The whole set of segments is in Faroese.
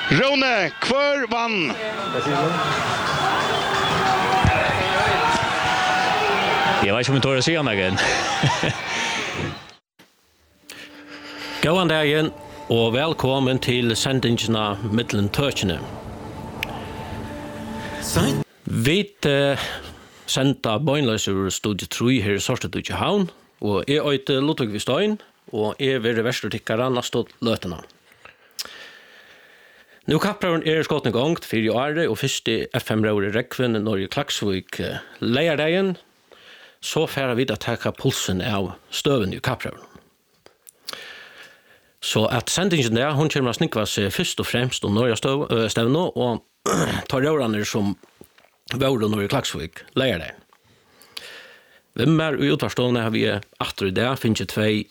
Rone, kvör vann. Jag vet inte om jag tar att säga mig igen. Gåan dagen och välkommen till sändningarna Mittlen Tøkene. Vi sända bøgnløs ur Studio 3 her i Sørstedt i København, og jeg heter Ludvig Vistein, og jeg vil vestertikkere næste løtene. Nå kapprøven skått en gang til 4 år, og første FM-røver i Rekven i Norge Klaksvik leierdeien, så færer vi da takke pulsen av støven i kapprøven. Så at sendingen der, hun kommer å snikve seg først og fremst om Norge støvne, og tar rørene som våre Norge Klaksvik leierdeien. Hvem i utvarstående har vi atter i det, finnes tvei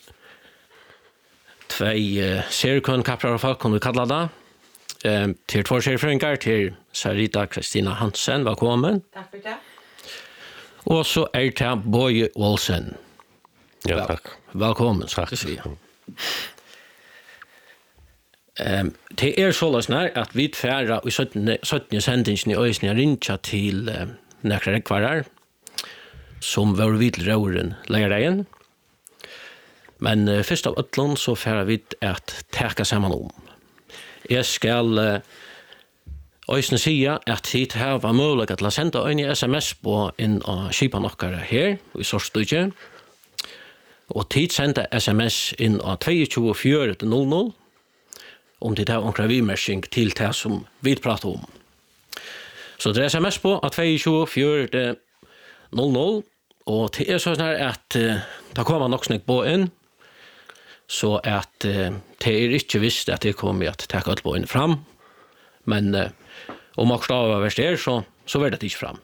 seriekønn kapprøver folk, kan vi kalle det. Til 2 seriefrøyngar, til Sarita Kristina Hansen, velkommen. Takk for det. Og så til Boje Olsen. Ja, takk. Velkommen, skal jeg si. Det så løsner at vi tverra i 17. sendingen i Øysen rinja til nekra rekvarer, som var vidt røren leierdeien. Men først av øtlån så færa vi at teka sammen om. Jeg skal Øysen sige at hit her var mulig til å sende en sms på inn av skipa nokkere her i Sorstudje. Og tid sendte sms inn av 22.4.00 om det er omkring vimersing til det som vi prater om. Så det sms på av 22.4.00, og det sånn at da kommer nok snakk på inn, så at det ikke visst at det kommer at ta alt på inn fram, men om akkurat av verst så var det ikke fram.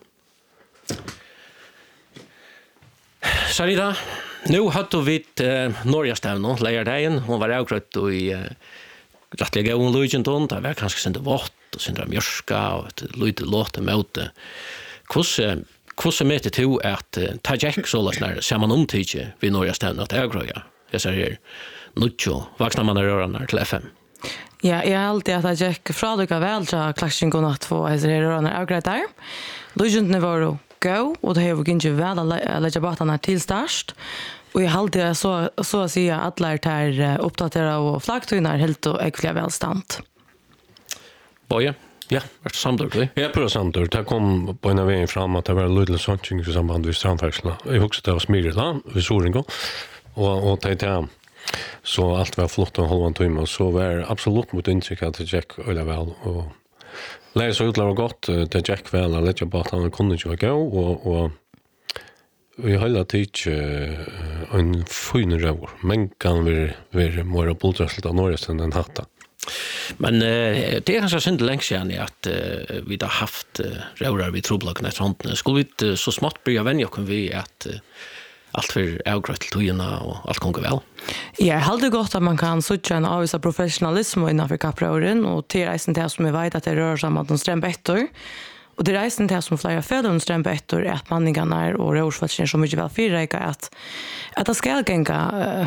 Sarita, nå hadde vi Norgestevno, leierdeien, hun var avgrøtt i rettelig gøy Lujentun, det var kanskje sinde vått, og sinde mjørska, og et lydde låte møte. Hvordan møtte du at ta Jack så løsner, ser man omtidje ved Norgestevno at avgrøya? Jeg ser her, Nuccio, vaksna man rørende til FM. Ja, jeg har alltid at jeg gikk fra lykka vel til klaksingen at få heser her rørende avgreit der. Lujentene var jo gå, og det har vi ikke vel å legge batene til størst. Og jeg har alltid så å si at alle er oppdateret og flaggtøyner helt og ekvelig velstand. Boje? Ja, var det samtidig du? Jeg prøver samtidig. Det kom på en av veien fram at det var lydelig sånn i samband med strandferdselen. Jeg husker det var Smirila ved Soringo, og det så allt var flott og halvann timme, og så var absolutt mot inntrykk at det gikk øyla vel, og leir så utlaver godt, det gikk vel, at letja bort han kunne ikke gå, og vi holder tid en fine røver, men kan være mer blodrøsselt av Norge enn den hatta. Men det kanskje synd lenge siden at vi har haft røver vid troblokken etter håndene. Skulle vi så smått begynne å venne oss vi at allt för avgrøtt til togene og alt kommer vel? Ja, jeg halte godt at man kan søtte en avvisa professionalism innenfor kapprøren, og til reisen til som vi vet at det rører seg med noen strømpe etter. Og det reisen til som flere føler noen strømpe etter er at manningene og røversfatsen så mye vel fyrreika at det skal gjenge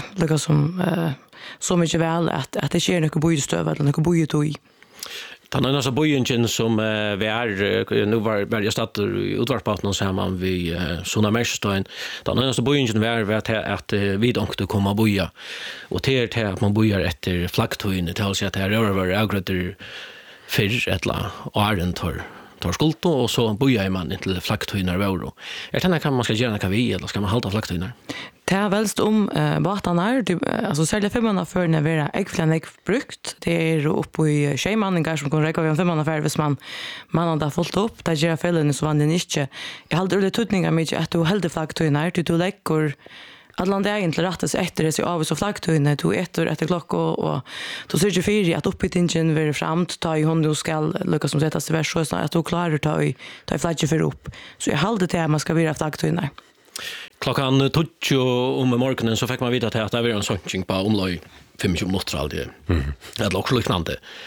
så mye vel at det ikke er noe bøydestøv eller noe bøydetøy. Den eneste bøyingen som vi nå var jeg stedet i utvartbaten sammen ved Sona Merstøyen, den eneste bøyingen var at vi ikke kom og bøye, og til at man bøyer etter flaggtøyene, til å si at det var avgrøtter før et eller annet tar skuldt, og så bøyer man til flaggtøyene våre. Jeg tenker kan man skal gjøre noe vi, eller skal man halte flaggtøyene? Det er velst om båtene altså særlig 5 måneder før det er egentlig brukt. Det er oppe i tjejmanninger som kan rekke over 5 måneder før hvis man har fulgt opp. Det gjør fellene så vanlig ikke. Jeg halte det tøtninger mye at du helder flaggtøyene, du legger alle det egentlig rettes etter det av og flaggtøyene, du etter klokka, og du ser ikke fyrig at oppbytingen vil fremt, ta i hånd og skal lukke som settes til vers, så at du klarer ta i flagget for opp. Så jeg halte det at man skal være flaggtøyene. Klockan 20 om morgonen så fick man veta att det var en sånning på omlöj 25 minuter alltid. Det låg liknande. Ja.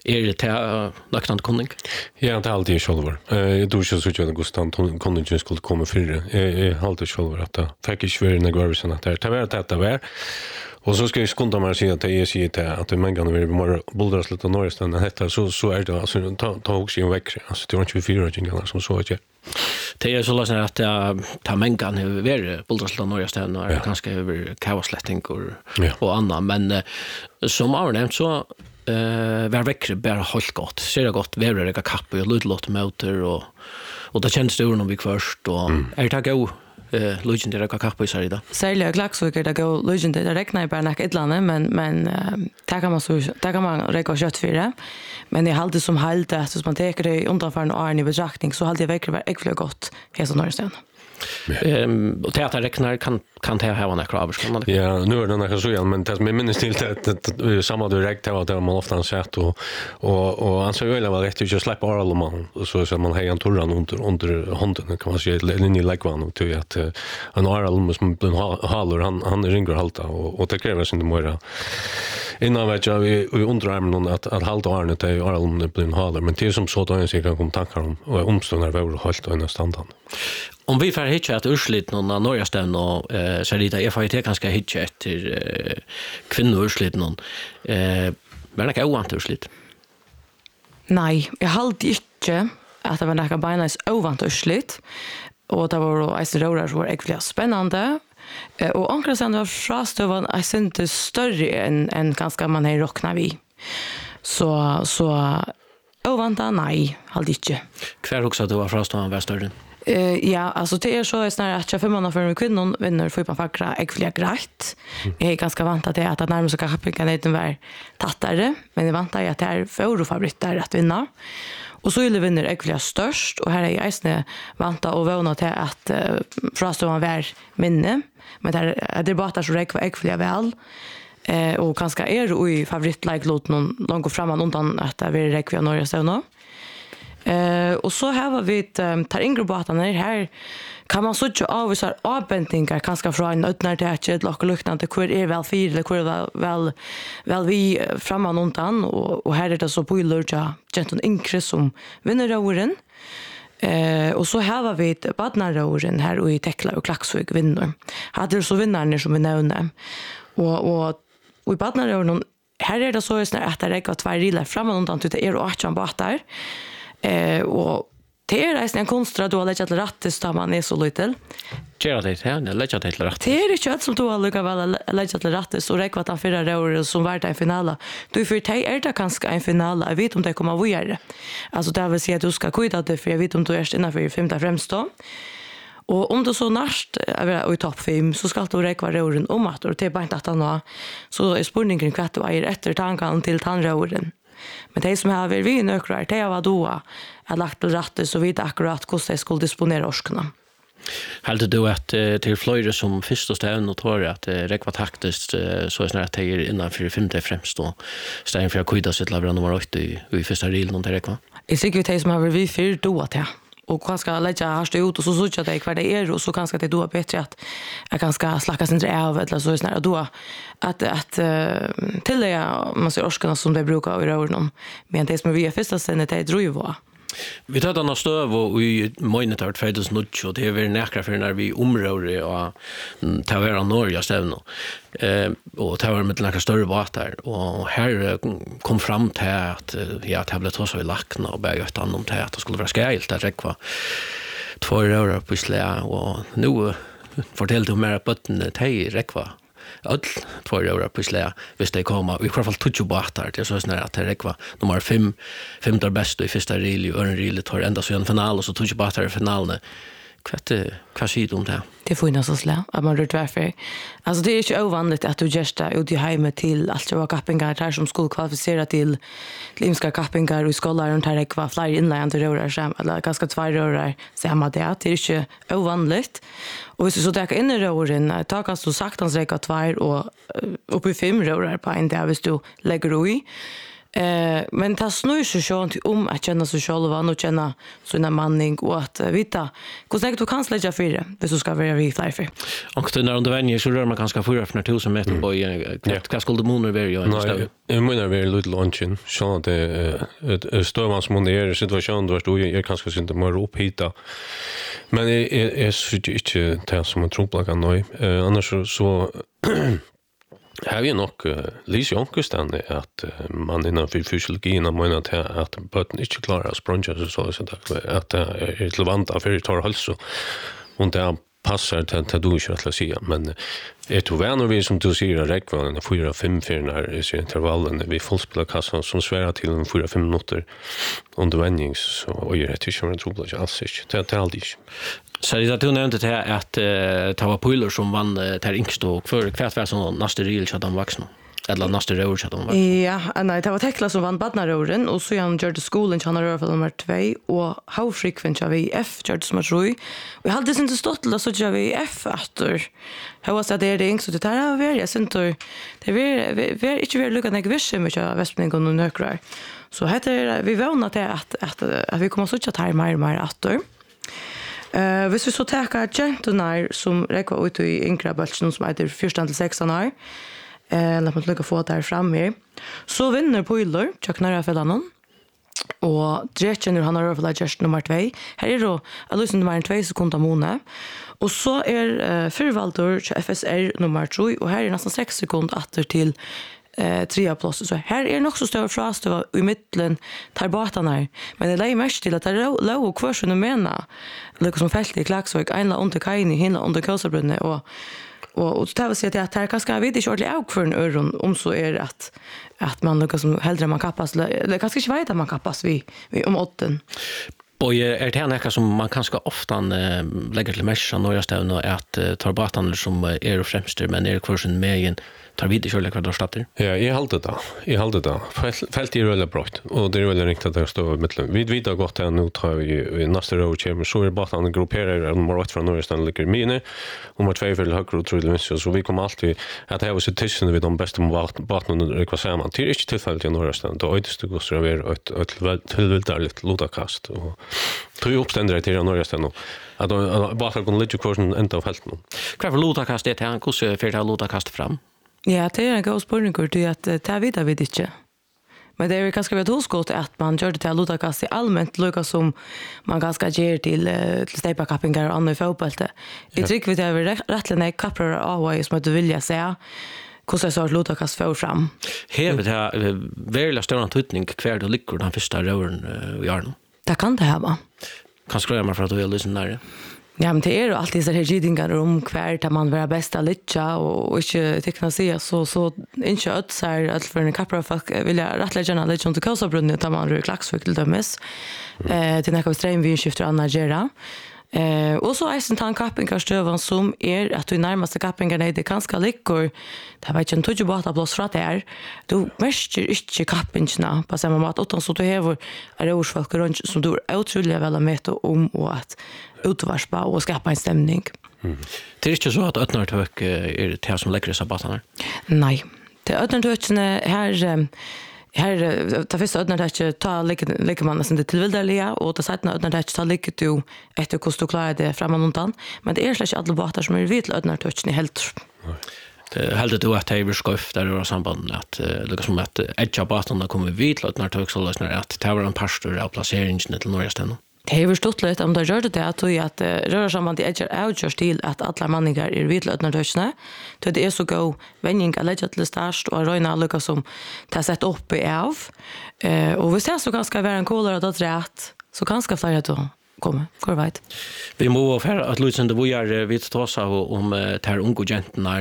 det naknande kunning? Ja, det är alltid själva. Jag tror inte så att Gustav kunningen skulle komma fyra. Jag har alltid själva att det fick inte vara några varelsen att det var det var. Och så ska jag skunda mig säga att det är sig att det man kan vara mer bulldras lite norrst än detta så är det alltså ta också en vecka. Alltså det var 24 år som så att det är så lösning att ta mängan över bulldras norrst än och kanske över kaoslättning och annat men som har nämnt så var veckre bara hållt gott. Ser det gott var det kapp och ludlott motor och det känns det nog vi först och är det gå Legend det kapp i sig då. Sälja Klaxvik det gå Legend det räknar bara något ett land men där kan man räcka kött för det. Men det är alltid som helt att så man tar det undanför en i betraktning så alltid veckre var äckligt gott hela norrsten. Och teater räknar kan ta här några krav ska man. Ja, nu är det några så igen men det med minst till att samma direkt att det man ofta sett och han så väl var rätt att släppa alla man så man har en torran under handen kan man säga in i läggvan och till att en Arald som håller han ringer halta och det kräver sin mera innan vet jag vi underarmen att halta Arne till Arald blir håller men det som så då en sig kan komma tankar om och omståndar var halt och en standard. Om vi får hitta ett urslit någon av Norrstön och så lite FIT kanske hitta efter kvinnorslit någon men det är ovant urslit. Nej, jag hade inte att det var några beinais ovant urslit och det var alltså rörar som var äckligt spännande och ankra sen var frastövan jag synte större än ganska man är rockna vi. Så ovanta nej, hade inte. Kvar också att det var frastövan var större. Ja, alltså det är så snarare att 25 månader för kvinnor vinner fotboll fackra äckliga grejt. Jag är ganska vant att det att närmast ska kappa det var tattare, men jag väntar att det är för favoriter att vinna. Och så är det vinner äckliga störst och här är jag isne vanta och vana till att frastövan var minne, men det är bara så räck var äckliga väl. Och ganska är i favoritlag låt någon långt fram undan att det är räck vi har Norge så nu. Och så här var vi tar ingrobåtarna här kan man söka av så här avbäntningar kanske från en utnär till att det lockar luktande hur är väl fyr eller hur är väl vi framan undan och här är det så på lördag genton inkre som vinner åren. Och så här var vi badnaråren här och i Tekla och Klaxvik vinner. Hade det så vinnarna som vi nämnde. Och i badnaråren här är det så att det räcker 2 rilar framan undan till det är 18 båtar. Och det är en konstra då lägga till rätt så man är så lite. Gör det här, lägga till rätt. Det är inte alls som då lukar väl lägga till rätt så räcker att förra året som var det en final. Du för dig är det kanske en final. Jag vet om det kommer att vara. Alltså det vill säga att du ska skydda det för jag vet om du är innanför 5:e främst då. Och om du så näst är i topp 5 så ska du räkva åren om att det är bara inte att han så är spurningen kvart vad är efter tanken till tandråren. Men det som har varit vi nökrar, det var då att lagt på rattet så vid akkurat hur det skulle disponera orskarna. Hade du att till Flöjre som första stävn och tror att räck var taktiskt så snart att det är innanför 5:e främst då stävn för att skydda sitt lavra nummer 8 i första rilen och det räck va? Jag tycker det som har varit vi för då att det och kanske lägga harst ut och så så att det kvar det är och så kanske det då bättre att jag kanske slacka sin av eller så snarare då att till det man ser orskarna som det brukar i rörnom men det som vi är första stället det tror ju var vi tar den stöv och i monitor 2009 och det är väl näkra för när vi område och ta vara Norge stävno och ta vara med några större båtar och här kom fram till att ja det blev så i lackna och bäga ett annat till att det skulle vara skält att räcka 2 år på slä och nu fortällde mer på att det räcka all 2 år på slä hvis det kommer i alla fall 20 båtar det är så snarare att det räcka nummer 5 femte bästa i första reel och en reel tar ända så en final och så 20 båtar i finalen vad säger om det? Det får ju så slä att man rör för. Alltså det är ju ovanligt att du just ut i hemmet till Alstra Kappingar här som skulle kvalificera till Limska Kappingar och skollar runt här kvar fler inland rörar som eller ganska 2 rörar samma det är ju ovanligt. Och hvis du så täcker in i rören tar kan du saktans räcka 2 och upp i 5 rörar på en där hvis du lägger i Men det snur sig så om att känna sig själv och känna sina manning och att veta hur du kan slägga för det hvis du ska vara vid flyfer. Och när under vänjer så rör man ganska 400 meter på vad skulle månader vara ju Nej, jag menar vi lite lunchen så att det står man som under situation då står jag kanske inte mer upphita. Men är så inte det som man tror på kan nu. Annars så har vi nog Lise Jonkustan att man innan för fysiologin har menat att botten inte klarar att sprunga så att det är till vanta för det tar hals och det passar till du inte att säga men är det vänner vi som du säger räckvallen 4-5 för när så intervallen vi fullspelar kassan som svärar till 4-5 minuter under vändnings och gör det som en trubbel alls inte det är aldrig. Så det du nämnde det att ta var Puller som vann där yngst och för kvärt som nästa reel så att de vuxna eller nästa reel så att de vuxna. Ja, nej, det var Tekla som vann badnaråren och så han gjorde skolan han har för nummer 2 och how frequent vi F gjorde som tror. Vi hade inte stått till så jag vi F efter. Hur var det yngst så det där var jag syns det vi inte vill lucka när vi med Västmanland och nökrar. Så heter vi vana till att vi kommer så att ta mer efter. Hvis vi så tar gentorna som räcker ut i yngre bølgen som heter 4-16 år, låt mig lycka få där fram här, så vinner Puller, Tjöknara Fellanon, och Dretchen han har överfallat just nummer 2. Här är då Alusen nummer 2 sekunder månad. Och så är Fyrvaldur FSR nummer 3 och här är nästan 6 sekunder efter till 3 plus så här är nog så stor frast i mitten tar båtarna men det lägger mest till att det låg kvar så mena liksom fält i Klaxvik ena under kajen hinna under Kosabrunne och det vill säga att det kanske vet inte ordentligt av för en öron om så är att man liksom hellre man kappas eller kanske inte vet att man kappas vi om 8. Och är det här som man kanske ofta lägger till mest några ställen att tar båtarna som är främst men är kursen med igen tar vi det själva kvadratater. Ja, jag håller det. Fält är väldigt bra och det är väldigt riktigt att det står mellan. Vi vet gott att nu tar vi nästa row chamber så är båtarna grupperar nummer 1 från norrsten ligger mine nummer 2 för högre och tror så vi kommer alltid att det är så tisten vid de bästa båtarna det kvar samman till inte tillfälligt i norrsten då ödste går så över ett tillvilligt lodakast och tror uppständare till norrsten och att båtarna går lite kursen ända av fälten. Kvar för lodakast det här hur ser för lodakast fram? Ja, det är en god spårning till att det vet vi inte. Men det är ganska väl hosgott att man gör det till lodakast i allmänt lika som man ganska ger till stejpakappingar och andra fotbollte. Jag tycker vi det är rättligen kapprar av som att du vill säga hur så sort lodakast får fram. Här det här väldigt stor antydning kvar det ligger den första rören i Arno. Det kan det ha. Kan skriva mig för att du vill lyssna där. Ja, men det är ju alltid så här gidingar om kvar där man vara bästa lycka och inte teckna sig så inte att så här att för en kapra folk vill jag rättla gärna lite om till Kosabrunnet där man rör Klaxvik till dömes. Till när vi vinskifter Anna Gera. Och så är det en kappingarstövan som är att du närmaste kappingarna är det ganska lyckor. Det var inte en tog båta plås från där. Du märker inte kappingarna på samma mat utan så du har rådsfolk runt som du är otroligt väl att mäta om och att utvarspa och skapa en stämning. Det är inte så att öttnartök är det här som lägger dessa båtarna? Nej, det är öttnartökene här tar första ödnartäcket ta lägger man nästan det tillvildarliga och det sätter ödnartäcket ta lägger du efter hur du klarar det framåt men det är slags alla båtar som är vid ödnartäcket i helt. Det helt du att det är skoft där och samband att lika som att edge båtarna kommer vid ödnartäcket så lösnar att det var en pastor av placeringen till norrsten. Det är förstått lite om det gör det att röra samman till edger outgörs till att alla manningar är vidlödnartörsna. Det är så gå vändning att lägga till start och röjna alla som tar sett upp i av. Och vi ser så ganska vara en kolare att rätt så ganska fler att komma. Går vet. Vi må för att lyssna det vi vet tåsa om här unga genterna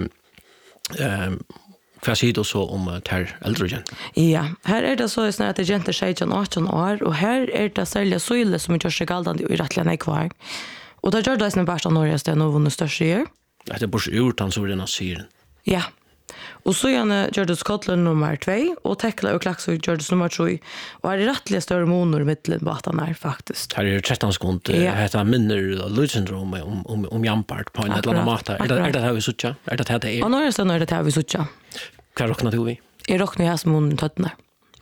Vad säger du så om ter äldre gent? Ja, här är det så att det jenter 16-18 år och här är det sälja söjle som gör sig galdande i rättliga kvar. Och där gör det sen bara Norge det nog vunnit störst år. Det är bara urtan så den syren. Ja. Och så gör det Skottland nummer 2 och Tekla och Klaxvik gör det nummer 3 och är rättliga större månader mellan båtarna här faktiskt. Här är 13 sekunder heter minner Lutsyndrom om Jampart på en eller annan mata. Är det här vi sucha? Är det här det är? Och Norge så är det här vi sucha. Kan rockna till vi. Är rockna här som hon töttnar.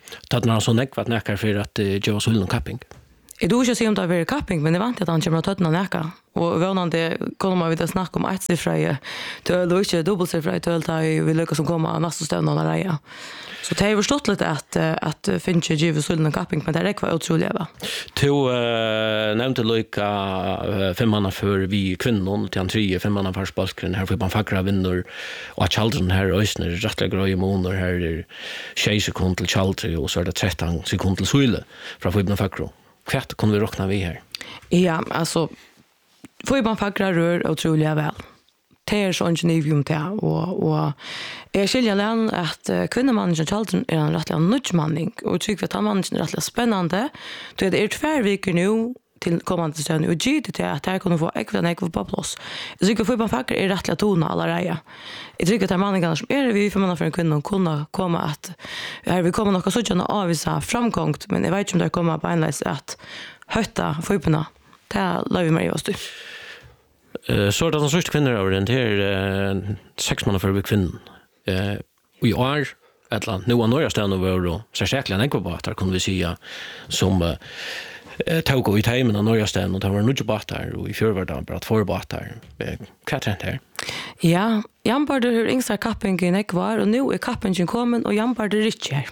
tatt när så nekvat nekar för att göra sullen kapping. Jag tror inte att säga om det har varit kapping, men det var inte att han kommer att tötna näka. Och vånande kommer man vidare snacka om ett siffra töl och inte dubbelsiffra töl där vi lyckas som komma nästa stund och reja. Så det har ju förstått lite att finns ju givet sullen kapping, men det räcker otroligt va. To nämnde lika femmanna för vi kvinnor till en 3 femmanna för spalkren här för man fackra vinnor och att children här ösner rättliga grejer månader här är 6 sekunder till children och så är det 13 sekunder till sulle från för man fackra. Kvart kunde vi räkna vi här. Ja, alltså får man fackra rör otroligt väl. Det är så ingenium till och jag skiljer län att kvinnomannen som children är en rättliga nudgemanning och tycker att han mannen är rättliga spännande. Det är 2 veckor nu till kommande stund och givet till att här kommer få ekvivalent på plats. Jag tycker för man fackra är rättliga tona alla reja. Jag tycker att här mannen som är vi för man för en kvinna kunna komma att här vi kommer något sådana avvisa framgångt men jag vet inte om det kommer på en läs att hötta förpna. Det lär vi mig just. Så det är så kvinnor över den till 6 månader för kvinnor. Och i år eller nu har några ställen över då så säkert en ekvator kan vi säga som tog i timmen av några ställen och det var nog bara där och i förvärlden bara förbåtar kvartret här. Ja, Jambarder hur yngsta kappingen ekvar och nu är kappingen kommen och Jambarder richer.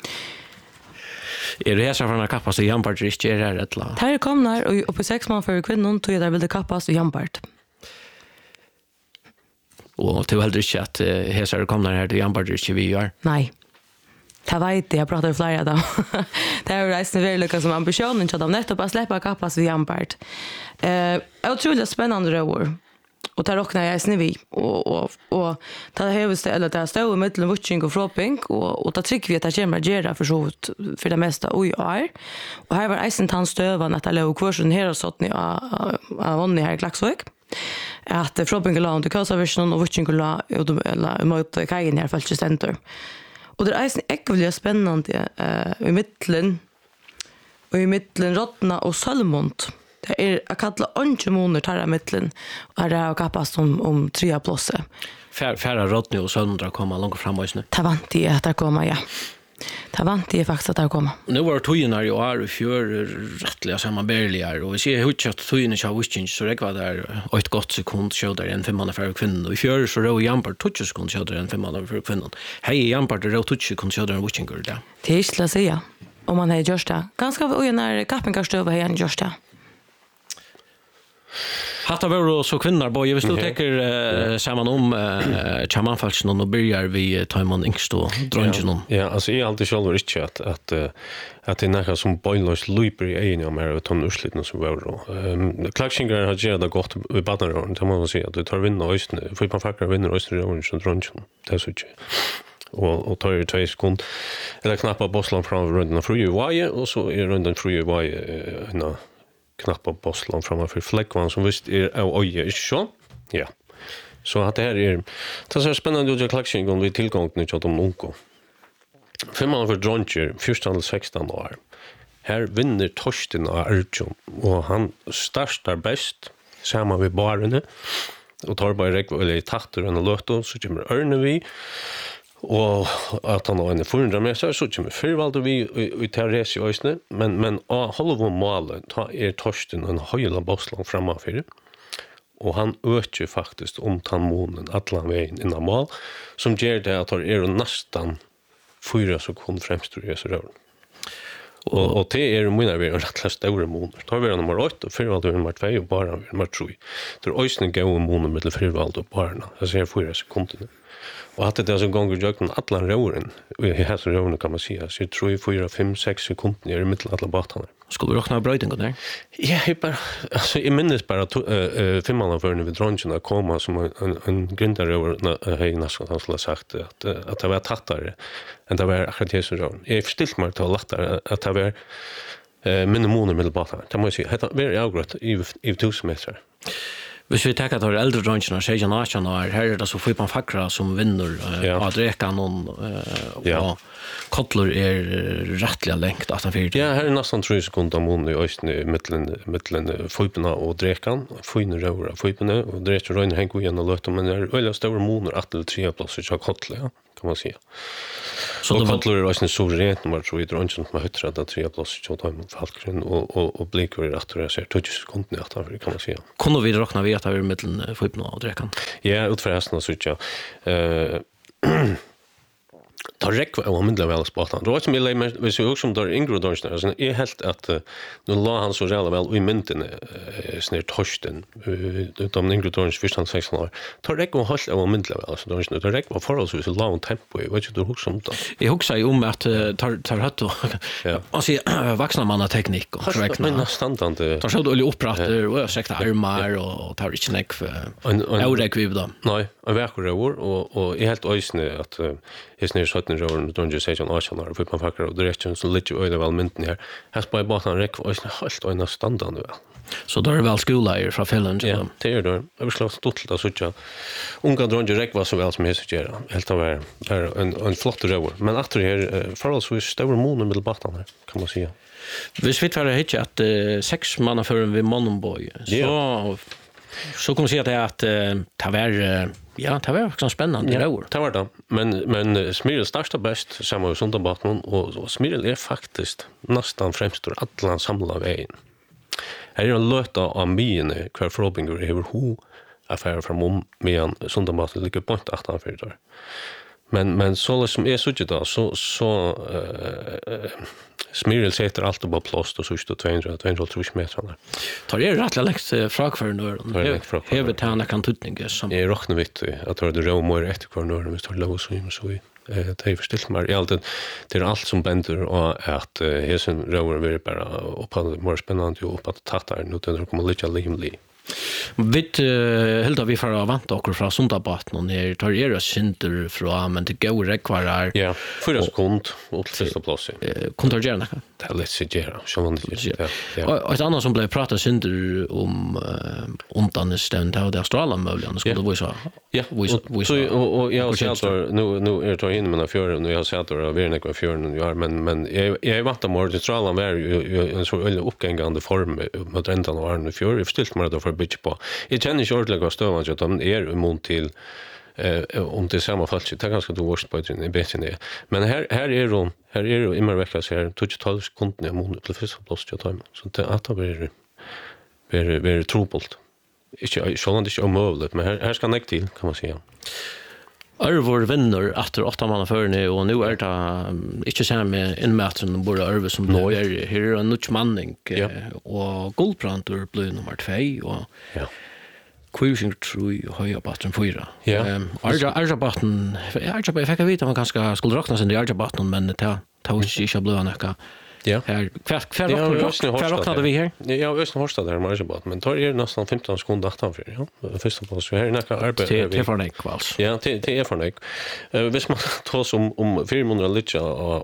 Är det här så från kappas så Jambarder richer är rätt la. Här kommer och på 6 månader för kvinnor tog där vill det kappas och Jambard. Och till heller inte att här så kommer här till Jambarder richer vi gör. Nej. Det vet jag pratar flera då. Det är resten väldigt lyckas som ambitionen att de nettopp att släppa kappas vid Jambard. Otroligt spännande rör. Och där räknar jag snä vi och ta hevst eller där står i mitten watching och fropping och ta tryck vi att det kommer göra för det mesta oj är. Och här var isen tant stövan att alla kursen här så att ni vann här i Klaxvik. Att fropping land till Casa Vision och watching eller mot kajen här Falche Center. Och det är isen ekvligt spännande i mitten Rottna och Salmont. Det är att kalla angemoner tar av mitten och här har kappas om 3 platser. Färra Rottna och Söndra komma långt fram och snö. Ta vant i att det kommer, ja. Ta vant i faktiskt att det kommer. Nu var tojerna i år och fjör rättliga sammanbärliga och vi ser hur att tojerna ska wishing så det var där ett gott sekund skjuter en 500 för kvinnor och i fjör så rå Jampart 20 sekund skjuter en 500 för kvinnor. Hej Jampart rå 20 sekund skjuter en wishing girl där. Det är inte att säga om man har gjort det. Ganska oj när kappingarstöva har gjort det. Hatta var så kvinnor boy vi stod tänker samman om chamanfalsen och börjar vi ta man yngst och drungen. Ja, alltså är alltid själv inte att det är några som boilers loop i en av mer ton urslitna som var då. Klaxingar har gjort det gott i baden det måste man säga att det tar vinna östen för man fackar vinner östen och drungen. Det är så inte. Och tar ju 2 sekunder eller knappa bosslan från runden för ju vaje och så är runden för ju vaje knappa bosslan framför fläckvan som visst är oj så. Ja. Så att det här är det är spännande att klaxing om vi tillgång till att de onko. 5 för Droncher 14-16 år. Här vinner Torsten och Arjun och han startar bäst samma vid barnen och tar bara räckväl i takter och låter så kommer Örnevi och att han har en 400 meter så kommer förvalde vi i terräs i ösne men halva målet tar Torsten en höjla bosslang framför och han ökar faktiskt om tanmonen alla vägen innan mål som ger det att det är nästan 4 sekunder främst ur så rör. Och det är mina vi har rätt stora månader. Tar vi nummer 8 och förvalde nummer 2 och bara nummer 3. Det är ösnen gå månader med förvalde och barna. Jag ser 4 sekunder. Och att det är så gånger jag kan alla rören. I här rören kan man säga. Så jag tror 4, 5, 6 sekunder i mitten alla båtarna. Skulle vi räkna bröjden där? Ja, alltså i minnes bara 5 månader för när vi dronchen komma som en grindare över hej nästan han skulle sagt att det var tattare än det var akkurat det så rören. Jag förstilt mig till att lättare att det var minne månader med båtarna. Det måste jag säga. Det var avgrått i 1000 meter. Hvis vi tenker at det er eldre drønnsene, 16-18 år, her er det så får man fackra som vinner av drekan og kottler er rettelig lengt at han fyrt. Ja, her er nesten 3 sekunder måned i øyne mittelen føypene og drekan, føyne røver av føypene, og dreker røyne hengt igjen og løte, men det er øyne store måneder at det er 3 plasser til kottler, kan man si. Så Kottler är också suveränt nummer 3 i drönchen som har hötrat att 3 plus 2 timmar Falkgren och blickar i rätt och ser 20 sekunder att kan man säga. Kunde vi räkna vi att vi mitten få upp något dräkan? Ja, utförresten så jag. tar räck och mindre väl sportan. Då som vi ser också som där Ingrid Dornsner. Alltså är helt att nu la han så jävla väl i mynten snär torsten utom Ingrid Dorns första 16 år. Tar räck och håll och mindre väl alltså Dornsner. Tar räck var förhållsvis långt tempo. Vad du också om då? Jag huxar ju om att tar hött och alltså vuxna manna teknik och räkna. Men standande. Tar så då upprätter och säkta armar och tar inte näck för jag vi då. Nej, en verkar och är helt ösnä att snär 17 år då ju säger att han har fått man fackar och direkt så lite öde väl mynten här. Här på båten räck och helt och en standande väl. Så då är väl skola från Finland. Ja, det är då. Jag vill slå stolt att söka. Unga dronje räck var så väl som jag gör. Helt av är en flott röver. Men att det är förhållsvis stora mån med båten här kan man säga. Hvis vi tar det hit att 6 manna för en vid Mononboy så kommer jag säga att det var också spännande det år. Det var det. Men Smyril starta bäst samma som de bakom och Smyril är faktiskt nästan främst ur alla samla vägen. Här är en löta av mine kvar förhoppningar över hur affärer fram medan Sundabaten ligger på ett 18 för Men så som är så då så Smyril sätter allt på plats och så står 200 meter. Tar det rätt lätt fråga för nu. Häver tärna kan tutninge som är rockna vitt att det rör mer efter kvar nu med står lås så det är förställt mig alltid det är allt som bänder och att hesen rör vill bara och på det mer spännande och på att tatta nu det kommer lite limlig. Helt vi får vänta och från Sundabaten och ner tar det synter från men det går rekvarar. Ja, 4 sekund och till sista plats. Kontrollera. Det är lätt att göra. Så man det. Och ett annat som blev pratat synter om undan ständ av det Australien möjligen skulle det vara. Ja, så och jag ser att nu är det in med fjärden och jag ser att det är en ekva fjärden gör men jag vet att mord Australien var ju en så uppgångande form mot räntan och är nu fjärden förställt mig då för bitch på. Jag känner inte ordentligt stövan så att de är emot till om det samma fall så det ganska då worst på det bättre det. Men här är det immer vecka så här 12 sekunder emot till första plats jag tar så det att blir trubbelt. Inte så inte omöjligt men här ska näck till kan man säga. Örvor vinner efter 8 månader för nu och nu är det inte så med inmätren borde Örve som då är här en nutch manning och Goldbrandur blir nummer 2 och Cruising through höja batten 4. Ja. Arjabatten jag fick veta man ganska skulle räkna sig i Arjabatten men det tar inte blöa näka. Ja. Här kvar vi här. Ja, Östnhorstad där man jobbat men tar är nästan 15 sekunder efter första plats vi här näka arbete till för dig kvals. Ja, till är för dig. Vis man tar om 400 liter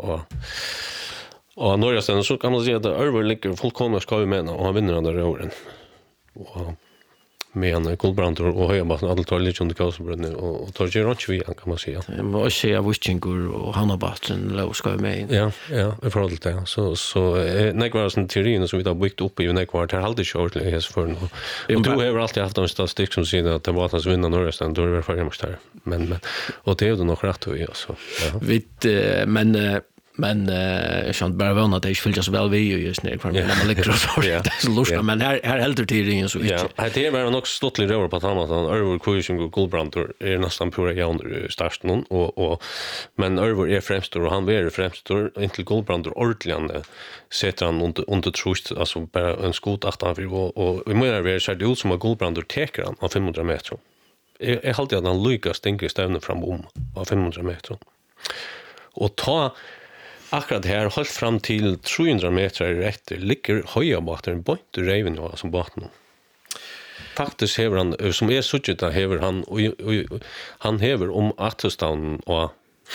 och norrsten så kan man säga att Örver ligger fullkomligt ska vi mena och han vinner den där åren. Och med en Goldbrandur och höjbasen alla tar lite under Kasselbrunn och tar ju runt vi kan man säga. Jag måste säga Wustingur och Hannabatten låg ska med. Ja, i förhållande till det. Så när var sån teorin som vi har byggt upp i när var det alltid short läs för nu. Och du har alltid haft en statistik som säger att det var att vinna norrsten då är det för jämst här. Men och det är ju nog rätt vi alltså. Ja. Men jag kan bara vara att det skulle så väl vi just när man ligger och så lustar men här helt tiden så inte. Ja, det är väl nog stått lite över på att han Örver Cruising och Goldbrandur är nästan pura jävla starkt någon och men Örver är främst och han är främst inte Goldbrandur ordentligt sätter han under trust alltså bara en skot 18 och vi menar vi ser det ut som att Goldbrandur täcker han av 500 meter. Jag alltid att han lyckas tänka stävna fram av 500 meter. Och ta akkurat här hållt fram till 300 meter rätt ligger höja baten på Raven som baten. Faktiskt hever han som är suttit hever han hever om Attestan och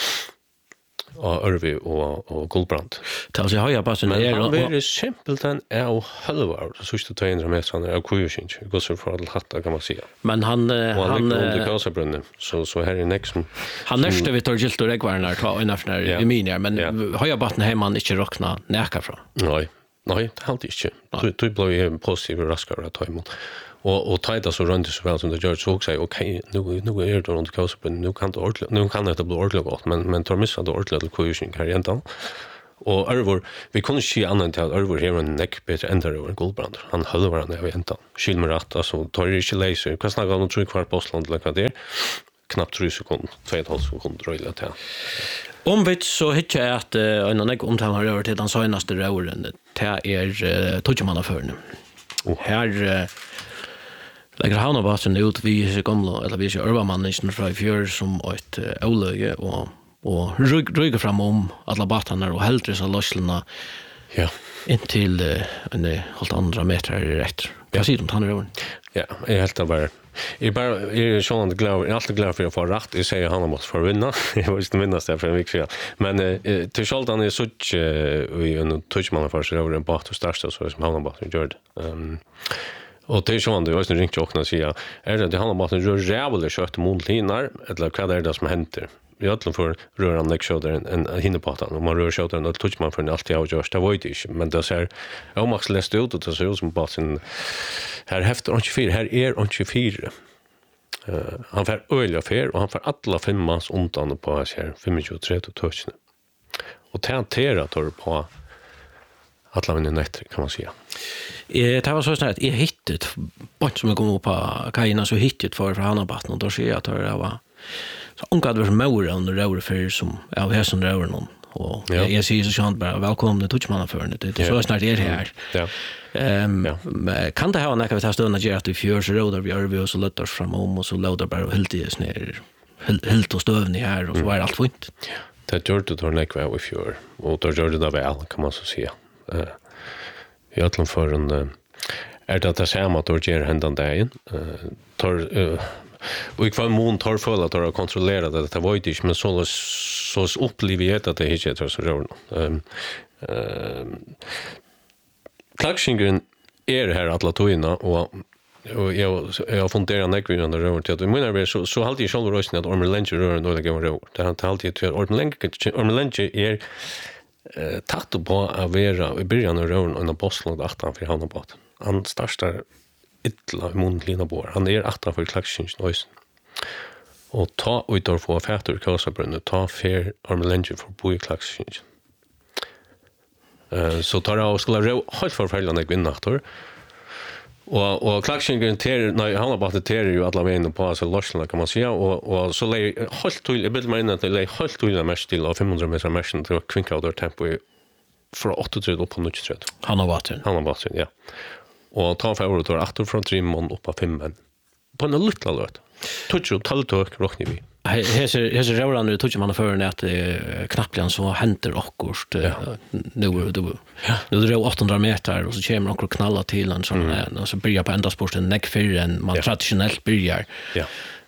Örve och Goldbrand. Det alltså höja baten är det simpelt än är halva så just 200 meter är cruising går så för att hatta kan man säga. Men han under Kasselbrunn så här är next han nästa vi tar gilt och regvarnar ta ungefär i minier men höja baten hemma inte rockna näka från. Nej, det har inte. Du blir positiv och raskare att ta emot. Och tajta så runt så väl som det gör så också okej nu är det runt Kosopen nu kan det bli ordentligt gott men tar missa det ordentligt kojuschen kan igen och Örvor vi kunde se annan till Örvor här en neck bättre ända över Goldbrand han höll varandra jag vet inte skilmerat alltså tar det inte laser vad snackar om tror kvar på Postland lika där knappt 3 sekunder 2,5 sekunder röjla till Omvitt så hittar jag att en annan omtalar över till den senaste råren det Tudjemannaförne här lägger han och vatten ut vi är gamla eller vi är urbanmannen från fjör som ett olöge och rygga fram om alla batarna och helt så losslarna in till en helt andra meter rätt. Jag ser de tar Ja, jag helt bara är så glad är alltid glad för att få rätt. Jag säger han måste få vinna. Jag visste minnas det för en vecka sedan. Men till Schaltan är så vi en touchman för över en bart och starta så som han bara gjorde. Och det är så det var en ring och säga är det han bara en jävla kött mot linar eller vad det som händer. Vi alla för röra näck shoulder en hinnepatan och man rör shouldern och touch man för alltid jag just det var det men det ser jag måste läsa ut och det ser ut som bara sin här häfter 24 här är 24 han får öliga fer och han får alla femmas undan på här 23 touch och tentera tar på alla mina nätter kan man säga. Det var så snart jag hittade bara som jag kom upp på kajerna så hittade för Hanabatten och då ser jag att det var så ungefär det var mer under rör för som av här som rör någon och jag säger så skönt bara välkomna till Tudjemannaförne det är så snart är det här. Kan det ha något vi tar stund att göra att vi fjör så rådar vi och så lättar fram om och så låter bara helt i snär helt och stövni här och så är allt fint. Det gör det då näck vi fjör och då gör det väl kan man så säga. Jag tror för en är det samma att det ger händan dagen tar och i kvar mån tar för att ha kontrollerat att det var inte men så upplever jag att det inte är så rörande. Klaxingen är här alla toina och jag funderar näkvind under rör till att menar så alltid jag själv rösten att Ormelenche rör då det går rör. Det har alltid att Ormelenche är tatt på att vara i början av rörn under Postland 18 för han på. Han startar ytla mundlina bor. Han är 18 för Klaxings noise. Och ta utor få färtor Kosabrunn ta fer Ormelenche för bo i Klaxings. Så tar jag och skulle rå helt förfällande kvinnor. Och Klaxingen ter när han har bara ter ju alla vägen på så lossna kan man säga och så lei helt till i bild med att lei helt till mest till av 500 meter mest till kvinka och tempo för 8-3 upp på 93. Han har varit ja. Och ta för året 8 från 3 mån upp på 5 men på en liten låt. Touch och taltök rockni vi. Här röran nu touch man för att knapplan så händer akkurst nu det är 800 meter och så kommer några knalla till en sån och så börjar på ända sporten neck för en man traditionellt börjar. Ja.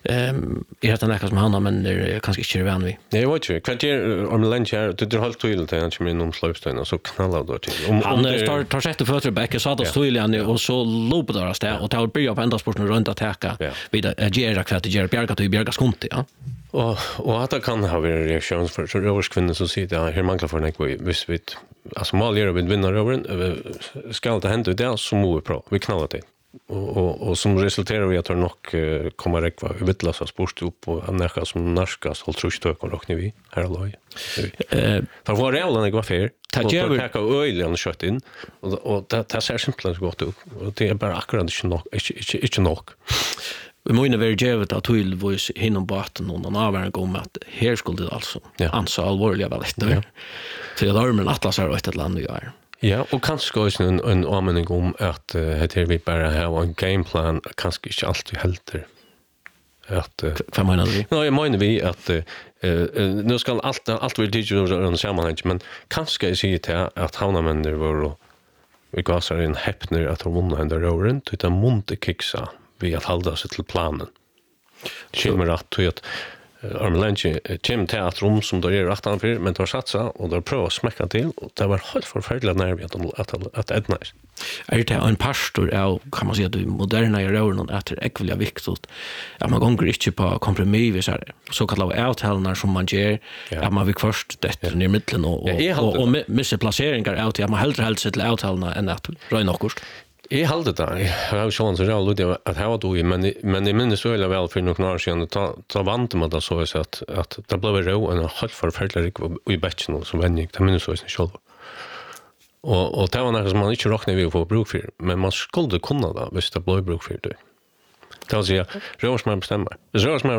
Är det något som handlar men det kanske inte är vän vi. Nej, vad tror jag. Kvarter Ormelenche det helt tydligt att han kommer in slopstein och så knallar då till. Han tar sätt och fötter bäcka så att tydligen och så loopar där stä och tar börja på ända sporten runt att täcka vid gera kvarter gera bjärga till bjärga skonti, ja. Och att det kan ha en reaktion för så rövarskvinnor som sitter här hur man kan få en ekvoj visst vi alltså mal gör vi vinner över ska det hända det så må vi prova vi knallar det och som resulterar i att det nog kommer räcka vi vittlas sport upp och anärka som narskas håll trustök och rockni vi här loj för var realen det var fair ta ölen kött in och det ser simpelt gott ut och det är bara akkurat inte nog vi måste vara jävligt att till voice hinnom baten och någon avvärning om att här skulle det alltså ansa allvarliga väldigt så jag har men atlas har ett land vi är. Ja, och kanske också en anmening om att det vi bara har en gameplan kanske inte alltid helter. Att vad menar du? Nej, jag menar vi att nu ska allt vi digital runt sammanhang men kanske är det till att havna människor var vi gasar en häpner att de vunna ändå runt utan monte kicksa vi att hålla sig till planen. Kommer att till att Ormelenche kom till ett rum som då är rätt anför men då satsa och då prova smäcka till och det var helt förfärligt nervigt att ädna. Är det en pastor är kan man säga att moderna i rörelsen att det är ekvilla viktigt att man gånger inte på kompromiss så kallade avtalna som man ger att man vill först det ner mitten och missa placeringar att man hellre helst till avtalna än att röna kost. Jeg halde det. Jeg har jo sånn så reall ut at jeg var dog, men jeg minnes veldig vel for noen år siden, da vant man det så at det ble rå en halvt forferdelig rik i betjen som vending, det minnes jeg selv. Og det var noe som man ikke råkner vi å få bruk for, men man skulle kunne det hvis det ble bruk for det. Det vil si, røversmer bestemmer. Hvis røversmer